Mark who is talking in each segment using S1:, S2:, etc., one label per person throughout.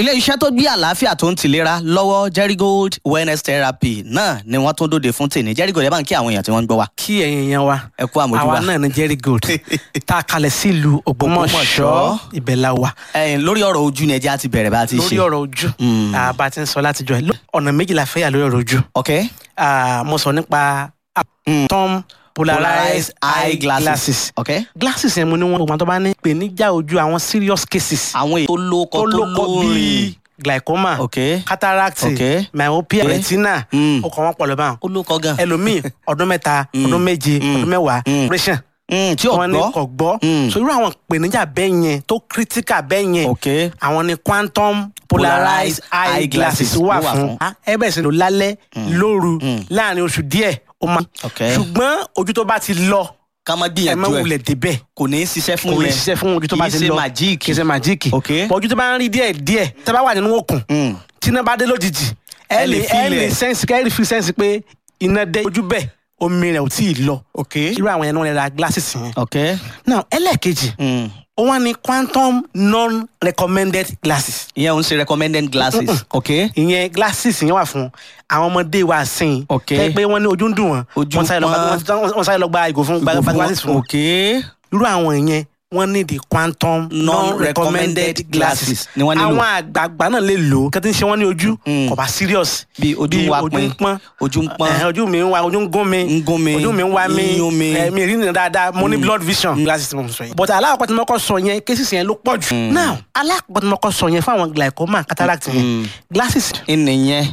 S1: ilé iṣẹ́ tó gbé àlàáfíà tó ń tìlera lọ́wọ́ Jerigold wellness therapy náà ni wọ́n tún dóde fún tèmi. Jerigold ẹ bá ń kí àwọn èèyàn tí wọ́n ń gbọ́ wa.
S2: Kí ẹ̀yin èèyàn wa
S1: ẹ kú àmójúbà.
S2: àwa náà ni Jerigold tá a kalẹ̀ sílùú Ògbómọ̀ṣọ́ ibẹ̀ la wà.
S1: lórí ọ̀rọ̀ ojú ni ẹ jẹ́ àti bẹ̀rẹ̀ bá a ti ṣe.
S2: lórí ọ̀rọ̀ ojú bá a ti ń sọ látijọ́ ẹ̀ ọ̀nà méjì la fẹ́ yà lórí ọ̀rọ̀ ojú.
S1: Okay.
S2: Mo sọ nípa tom polarized eye glasses.
S1: Okay.
S2: Glasses yẹn mo ní wọn gbogbo àwọn tó bá ní ìpèníjà ojú àwọn serious cases.
S1: àwọn èyí tó lóko
S2: bíi glaucoma, cataract, myopia, retina, ó kàn wọ́n pọ̀ lọ báwọn.
S1: ó lóko gan.
S2: ẹlòmíì ọdún mẹ́ta ọdún méje ọdún mẹ́wàá operation
S1: tí ò gbọ́
S2: kò gbọ́. So irú àwọn ìpèníjà bẹ́ẹ̀ yẹn tó critical bẹ́ẹ̀ yẹn àwọn ni quantum polarized eye glasses wà fún. ẹ bẹ̀rẹ̀ sí lò lálẹ́ lóru láàrin oṣù díẹ̀ ó máa. ṣùgbọ́n ojú tó bá ti lọ
S1: ká má gbìyànjú ẹ.
S2: ẹ má wulẹ̀ débẹ̀.
S1: kò ní í ṣiṣẹ́ fún yẹn.
S2: kò ní í ṣiṣẹ́ fún ojú tó bá ti lọ.
S1: kì í ṣe
S2: màjíìkì. ojú tó bá ń rí díẹ̀ díẹ̀ tẹ́ bá wà nínú òkun tí iná bá dé lójijì ẹ lè sẹ́ǹsì kẹ́rì fi sẹ́ǹsì pé iná dé ojú bẹ́ẹ̀ omi rẹ̀ ò tí ì lọ. irú àwọn yẹn náà lè ra glasses yẹn. now ẹlẹ́ẹ̀kejì ó wá ní quantum non-recommended glasses.
S1: ìyẹn ò ń ṣe recommended glasses.
S2: ìyẹn glasses yẹn wà fún àwọn ọmọdé wa sìn. tẹ́ pé wọ́n ní ojú ń dùn wọ́n. wọ́n sáré lọ gba ìgò fún glasses fún. irú àwọn yẹn wọ́n ní the quantum non-recommended glasses. àwọn àgbààgbà náà lè lò ó kí wọ́n ti ń ṣe wọ́n ní ojú kò bá serious.
S1: bí ojú wa pin ojú ń pọ́n
S2: ojú mi ń wá ojú ń gún mi ojú mi ń wá mi rí nìyẹn dáadáa mo ní blood vision glasses tí mo sọ yẹn. but alákọ̀ọ́ tí mo kọ́ sọ yẹn cases yẹn ló pọ̀ jù. now alákọ̀ọ́ tí mo kọ́ sọ yẹn fún àwọn glaucoma cataract yẹn glasses
S1: ìnìyẹn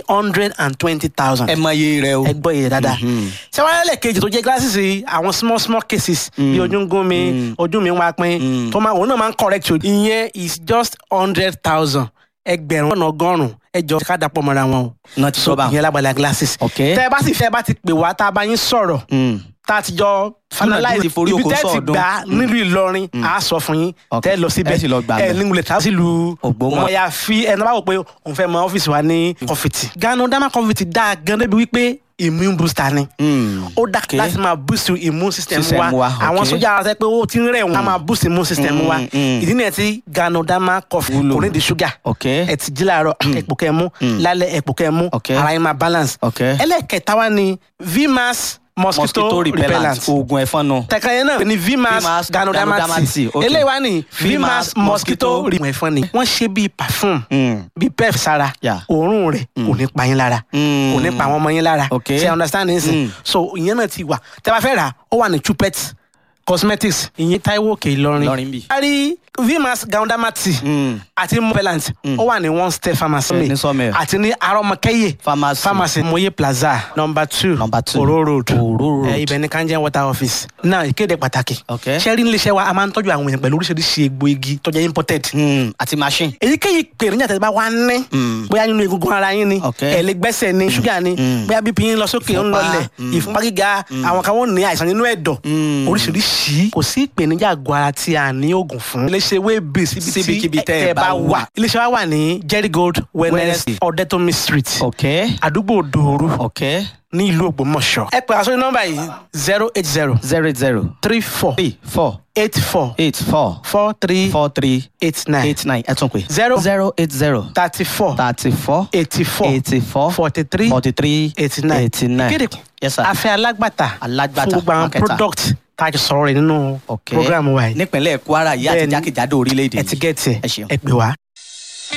S2: 320,000.
S1: ẹ mọ iye rẹ o.
S2: ẹ gbọ́ iye dáadáa. ṣé wàá lẹ́lẹ̀kejì tó jẹ́ glasses àwọn small cases bí ojú ń gún mi ojú mi wá pín tó máa òun náà máa ń correct o. ìyẹn is just 100,000 ẹgbẹ̀rún ọ̀nà ọgọ́rùn-ún ẹjọ́ ká dàpọ̀ mọ́ra wọn o.
S1: náà ti sọ bá
S2: ìyẹn lágbàlá glasses. tẹ́ ẹ bá sì fẹ́ bá ti pè wá tá a bá yín sọ̀rọ̀ tá a ti jọ finalize ibi tẹ́ ti gbà nílùú Ìlọrin a sọ fún yín tẹ́ lọ síbẹ̀ ẹ nígbìlẹ̀ tá a sì lu ọmọ ya fi ẹni bá wò pé òun fẹ́ mọ ọ́fíìsì wa ní Kọfìtì. Ganoderma Kọfìtì dáa gan débi wípé immune booster ni. ó dá láti máa boost immune system wa àwọn sójà ara sẹ pé ó ti ń rẹ̀ wọ́n á máa boost immune system wa ìdí nìyẹn tí Ganoderma Kọfìtì kò ní di sugar ẹ ti jí láàárọ̀ ẹ̀pò kẹ́ mú lálẹ́ ẹ̀pò kẹ́ mú ara yín máa balance. ẹlẹ́kẹta wa ni VMAS mosquito repellent
S1: oògùn ẹ̀fọn nù.
S2: tẹ̀ka yẹn náà ni VMAS Ganoderma T eléyìí wá ní VMAS mosquito repellent ẹ̀fọn ni. wọ́n ṣe bíi perfume bíi pef sára òórùn rẹ̀ kò ní pa yín lára kò ní pa àwọn ọmọ yín lára ṣe understand nsìn so ìyẹn náà ti wà tẹ́ bá fẹ́ rà ó wà ní Chupet cosmetics ìyẹn Táíwò Òkè Ìlọrin bí. a rí VMAS Ganoderma T àti repellent ó wà ní One Step Pharmacy àti ní Arọmọkẹyẹ pharmacy Moye Plaza number 2 Oro Road ibẹ̀ ní Kanjen Water Office. náà ìkéde pàtàkì ṣẹ́rí níléeṣẹ́ wa a máa ń tọ́jú àwọn èèyàn pẹ̀lú oríṣiríṣi egbò igi tó jẹ́ imported
S1: àti machine.
S2: èyíkéyìí ìpèníjà tẹ́ bá wá ní bóyá nínú egungun ara yín ni ẹ̀lẹ́gbẹ́sẹ̀ ni ṣúgà ni bóyá BP yín lọ sókè ń lọlẹ̀ ìfúnpá gíga àwọn kan wọ́n ní àìsàn nínú ẹ̀dọ̀ oríṣiríṣi kò sí ìpèníjà àgọ́ ara tí a ní oògùn fún. iléeṣẹ́ wébì síbi tẹ́ ẹ bá wà. iléeṣẹ́ wa wà ní Jerigold wellness Ọ̀dẹ́tòmí street àdúgbò Dòoru ní ìlú Ògbómọ̀ṣọ́. ẹ pè àsọyún nọ́mbà yìí 080 34 84 43
S1: ẹ tún pè
S2: 080 34 84 43 89. kéde afẹ́ alágbàtà fún gbogbo àwọn product tá a ti sọ̀rọ̀ rẹ̀ nínú program wa yìí.
S1: nípínlẹ̀ Kwara yìí àti jákèjádò orílẹ̀-èdè yìí.
S2: ẹ ti gẹ̀ẹ́tì ẹ pè wá.